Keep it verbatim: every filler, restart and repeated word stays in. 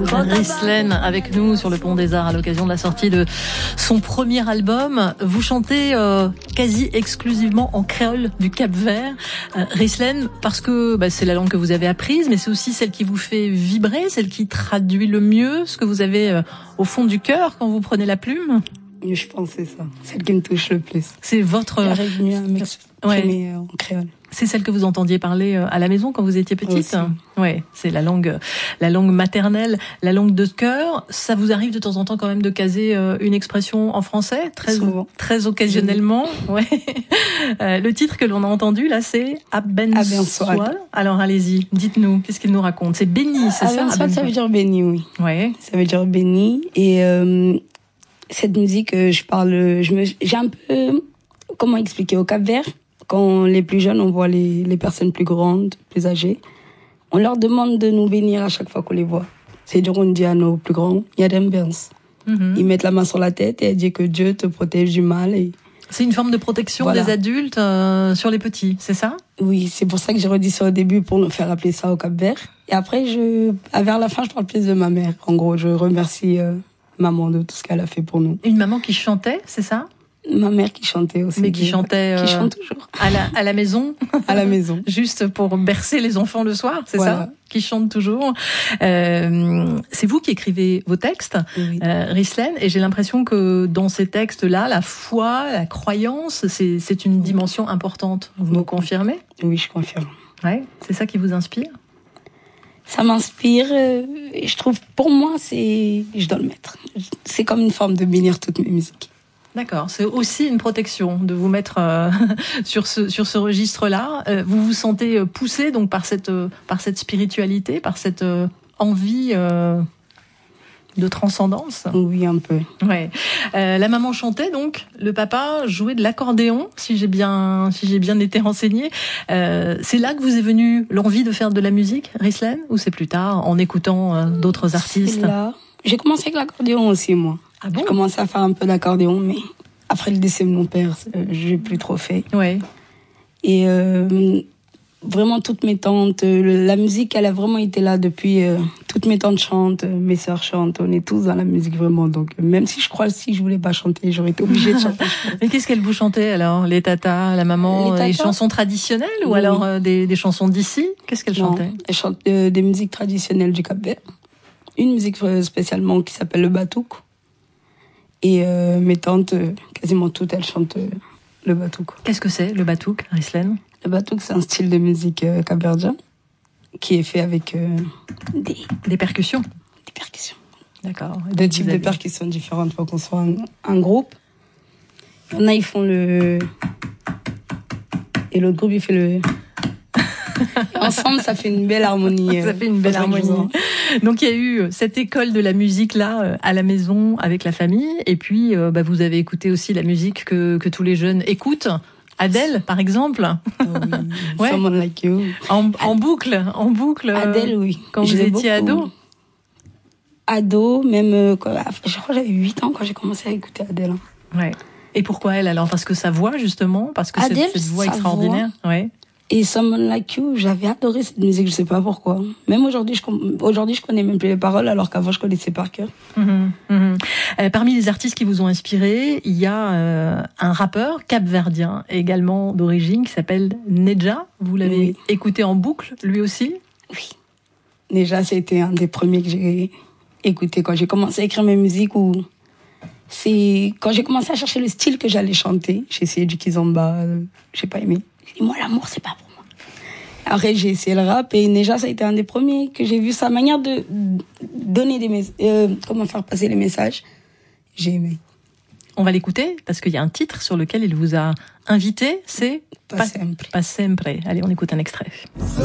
Rislen avec nous sur le Pont des Arts à l'occasion de la sortie de son premier album. Vous chantez euh, quasi exclusivement en créole du Cap-Vert. Euh, Rislen, parce que bah, c'est la langue que vous avez apprise, mais c'est aussi celle qui vous fait vibrer, celle qui traduit le mieux ce que vous avez euh, au fond du cœur quand vous prenez la plume. Je pense que c'est ça, celle qui me touche le plus. C'est votre... J'arrive mieux à m'exprimer ouais. en créole. C'est celle que vous entendiez parler à la maison quand vous étiez petite. Ouais, c'est la langue, la langue maternelle, la langue de cœur. Ça vous arrive de temps en temps quand même de caser une expression en français, très Souvent. très occasionnellement. Ouais. Euh, le titre que l'on a entendu là, c'est Aben Soal. Alors allez-y, dites-nous, qu'est-ce qu'il nous raconte? C'est béni, c'est ça? Aben Soal, ça veut dire béni, oui. Ouais. Ça veut dire béni. Et euh, cette musique, je parle, je me, j'ai un peu, comment expliquer, au Cap-Vert. Quand les plus jeunes, on voit les, les personnes plus grandes, plus âgées, on leur demande de nous bénir à chaque fois qu'on les voit. C'est-à-dire, on dit à nos plus grands, il y a des béns. Mm-hmm. Ils mettent la main sur la tête et ils disent que Dieu te protège du mal. Et... C'est une forme de protection voilà. des adultes euh, sur les petits, c'est ça? Oui, c'est pour ça que j'ai redit ça au début, pour nous faire appeler ça au Cap-Vert. Et après, je, vers la fin, je parle plus de ma mère. En gros, je remercie euh, maman de tout ce qu'elle a fait pour nous. Une maman qui chantait, c'est ça? Ma mère qui chantait aussi. Mais qui chantait... Euh, qui euh, chante toujours. À la, à la maison. À la maison. Juste pour bercer les enfants le soir, c'est voilà. ça? Qui chante toujours. Euh, c'est vous qui écrivez vos textes, oui. euh, Rislen, et j'ai l'impression que dans ces textes-là, la foi, la croyance, c'est, c'est une dimension importante. Vous me confirmez? Oui, je confirme. Ouais, c'est ça qui vous inspire? Ça m'inspire. Euh, et je trouve, pour moi, c'est... Je dois le mettre. C'est comme une forme de bénir toutes mes musiques. D'accord, c'est aussi une protection de vous mettre euh, sur ce sur ce registre-là. Euh, vous vous sentez poussé donc par cette euh, par cette spiritualité, par cette euh, envie euh, de transcendance. Oui, un peu. Ouais. Euh, la maman chantait donc, le papa jouait de l'accordéon, si j'ai bien si j'ai bien été renseignée. Euh, c'est là que vous est venue l'envie de faire de la musique, Rislen, ou c'est plus tard en écoutant euh, d'autres artistes? C'est là. J'ai commencé avec l'accordéon aussi moi. Ah bon? J'ai commencé à faire un peu d'accordéon, mais après le décès de mon père, euh, j'ai plus trop fait. Ouais. Et euh, vraiment toutes mes tantes, euh, la musique, elle a vraiment été là depuis. Euh, toutes mes tantes chantent, euh, mes sœurs chantent, on est tous dans la musique vraiment. Donc euh, même si je crois si je voulais pas chanter, j'aurais été obligée de chanter. Mais qu'est-ce qu'elle vous chantait alors? Les tatas, la maman, les, les chansons traditionnelles ou oui. alors euh, des, des chansons d'ici? Qu'est-ce qu'elle chantait? Elle chante euh, des musiques traditionnelles du Cap-Vert. Une musique spécialement qui s'appelle le batouk. Et euh, mes tantes, euh, quasiment toutes, elles chantent euh, le batouk. Qu'est-ce que c'est, le batouk, Rislen? Le batouk, c'est un style de musique euh, capverdien qui est fait avec euh, des... Des percussions? Des percussions. D'accord. Deux types de percussions différentes pour qu'on soit un, un groupe. Il y en a, ils font le... Et l'autre groupe, il fait le... Et ensemble, ça fait une belle harmonie. Ça fait une belle harmonie. Donc il y a eu cette école de la musique là à la maison avec la famille, et puis euh, bah, vous avez écouté aussi la musique que que tous les jeunes écoutent. Adèle, par exemple. Oh oui. Ouais. Someone Like You. En, en boucle, en boucle. Adèle, oui. Quand vous étiez ado. Ado, même euh, quoi, je crois que j'avais huit ans quand j'ai commencé à écouter Adèle. Ouais. Et pourquoi elle alors? Parce que sa voix justement, parce que Adèle, cette, cette voix extraordinaire. Voix. Ouais. Et Someone Like You, j'avais adoré cette musique, je sais pas pourquoi. Même aujourd'hui, je, aujourd'hui, je connais même plus les paroles, alors qu'avant, je connaissais par cœur. Mmh, mmh. Euh, parmi les artistes qui vous ont inspiré, il y a euh, un rappeur capverdien, également d'origine, qui s'appelle Nedja. Vous l'avez oui. écouté en boucle, lui aussi? Oui. Nedja, c'était un des premiers que j'ai écouté quand j'ai commencé à écrire mes musiques. Ou c'est quand j'ai commencé à chercher le style que j'allais chanter. J'ai essayé du kizomba, euh, j'ai pas aimé. Et moi, l'amour, c'est pas pour moi. Après, j'ai essayé le rap et Nedja, ça a été un des premiers que j'ai vu sa manière de donner des messages, euh, comment faire passer les messages. J'ai aimé. On va l'écouter parce qu'il y a un titre sur lequel il vous a invité, c'est Pas sempre. Pas sempre. Allez, on écoute un extrait.